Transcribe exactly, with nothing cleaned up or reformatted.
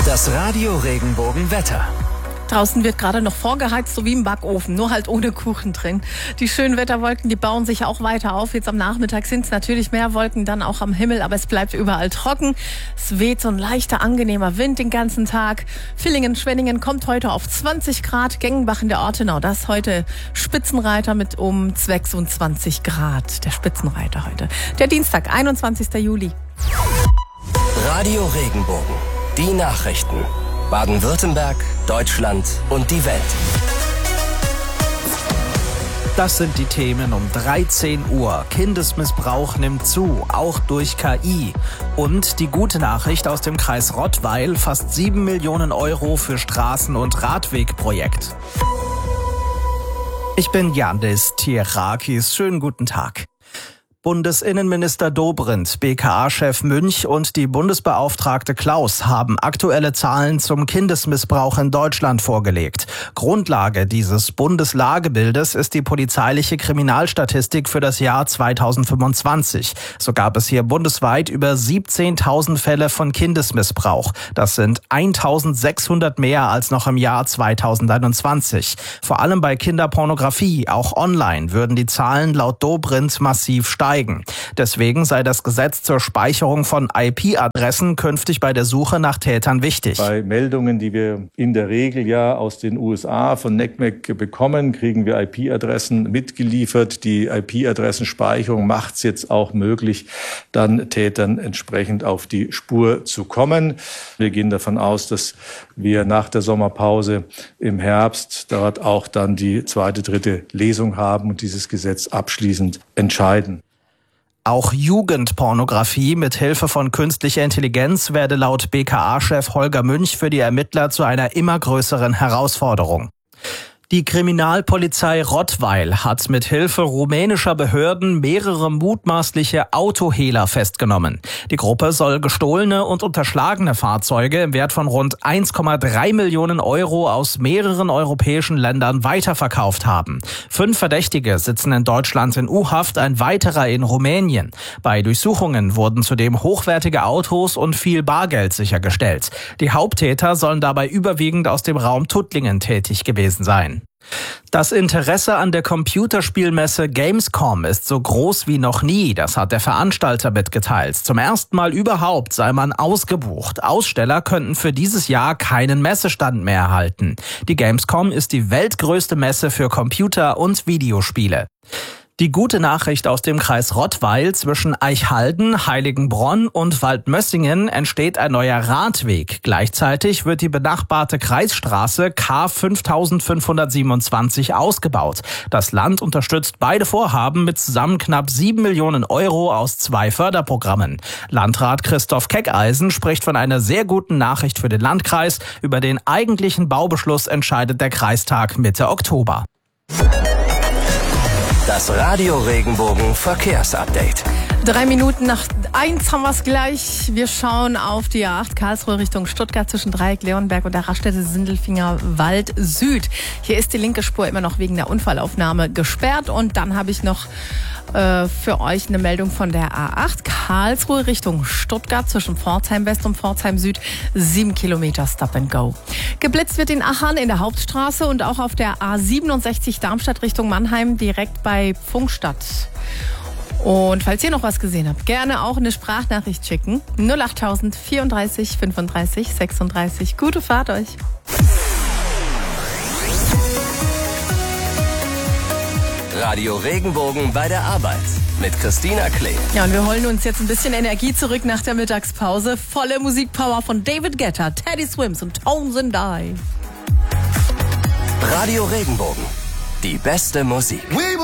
Das Radio Regenbogen Wetter. Draußen wird gerade noch vorgeheizt, so wie im Backofen, nur halt ohne Kuchen drin. Die schönen Wetterwolken, die bauen sich auch weiter auf. Jetzt am Nachmittag sind es natürlich mehr Wolken, dann auch am Himmel, aber es bleibt überall trocken. Es weht so ein leichter, angenehmer Wind den ganzen Tag. Villingen, Schwenningen kommt heute auf zwanzig Grad, Gengenbach in der Ortenau, das heute Spitzenreiter mit um sechsundzwanzig Grad. Der Spitzenreiter heute. Der Dienstag, einundzwanzigster Juli. Radio Regenbogen, die Nachrichten. Baden-Württemberg, Deutschland und die Welt. Das sind die Themen um dreizehn Uhr. Kindesmissbrauch nimmt zu, auch durch K I. Und die gute Nachricht aus dem Kreis Rottweil, fast sieben Millionen Euro für Straßen- und Radwegprojekt. Ich bin Yandis Tierakis. Schönen guten Tag. Bundesinnenminister Dobrindt, B K A-Chef Münch und die Bundesbeauftragte Klaus haben aktuelle Zahlen zum Kindesmissbrauch in Deutschland vorgelegt. Grundlage dieses Bundeslagebildes ist die polizeiliche Kriminalstatistik für das Jahr zweitausendfünfundzwanzig. So gab es hier bundesweit über siebzehntausend Fälle von Kindesmissbrauch. Das sind eintausendsechshundert mehr als noch im Jahr zweitausendeinundzwanzig. Vor allem bei Kinderpornografie, auch online, würden die Zahlen laut Dobrindt massiv steigen. Deswegen sei das Gesetz zur Speicherung von I P-Adressen künftig bei der Suche nach Tätern wichtig. Bei Meldungen, die wir in der Regel ja aus den U S A von N C M E C bekommen, kriegen wir I P-Adressen mitgeliefert. Die I P-Adressenspeicherung macht es jetzt auch möglich, dann Tätern entsprechend auf die Spur zu kommen. Wir gehen davon aus, dass wir nach der Sommerpause im Herbst dort auch dann die zweite, dritte Lesung haben und dieses Gesetz abschließend entscheiden. Auch Jugendpornografie mit Hilfe von künstlicher Intelligenz werde laut B K A-Chef Holger Münch für die Ermittler zu einer immer größeren Herausforderung. Die Kriminalpolizei Rottweil hat mit Hilfe rumänischer Behörden mehrere mutmaßliche Autohehler festgenommen. Die Gruppe soll gestohlene und unterschlagene Fahrzeuge im Wert von rund eins Komma drei Millionen Euro aus mehreren europäischen Ländern weiterverkauft haben. Fünf Verdächtige sitzen in Deutschland in U-Haft, ein weiterer in Rumänien. Bei Durchsuchungen wurden zudem hochwertige Autos und viel Bargeld sichergestellt. Die Haupttäter sollen dabei überwiegend aus dem Raum Tuttlingen tätig gewesen sein. Das Interesse an der Computerspielmesse Gamescom ist so groß wie noch nie, das hat der Veranstalter mitgeteilt. Zum ersten Mal überhaupt sei man ausgebucht. Aussteller könnten für dieses Jahr keinen Messestand mehr erhalten. Die Gamescom ist die weltgrößte Messe für Computer- und Videospiele. Die gute Nachricht aus dem Kreis Rottweil: zwischen Eichhalden, Heiligenbronn und Waldmössingen entsteht ein neuer Radweg. Gleichzeitig wird die benachbarte Kreisstraße K fünftausendfünfhundertsiebenundzwanzig ausgebaut. Das Land unterstützt beide Vorhaben mit zusammen knapp sieben Millionen Euro aus zwei Förderprogrammen. Landrat Christoph Keckeisen spricht von einer sehr guten Nachricht für den Landkreis. Über den eigentlichen Baubeschluss entscheidet der Kreistag Mitte Oktober. Das Radio Regenbogen Verkehrsupdate. Drei Minuten nach eins haben wir es gleich. Wir schauen auf die A acht Karlsruhe Richtung Stuttgart zwischen Dreieck, Leonberg und der Raststätte Sindelfinger Wald Süd. Hier ist die linke Spur immer noch wegen der Unfallaufnahme gesperrt. Und dann habe ich noch äh, für euch eine Meldung von der A acht Karlsruhe Richtung Stuttgart zwischen Pforzheim West und Pforzheim Süd. Sieben Kilometer Stop and Go. Geblitzt wird in Achern in der Hauptstraße und auch auf der A siebenundsechzig Darmstadt Richtung Mannheim direkt bei Pfungstadt. Und falls ihr noch was gesehen habt, gerne auch eine Sprachnachricht schicken. null achttausend vierunddreißig fünfunddreißig sechsunddreißig. Gute Fahrt euch. Radio Regenbogen bei der Arbeit mit Christina Klee. Ja, und wir holen uns jetzt ein bisschen Energie zurück nach der Mittagspause. Volle Musikpower von David Guetta, Teddy Swims und Tones and I. Radio Regenbogen, die beste Musik.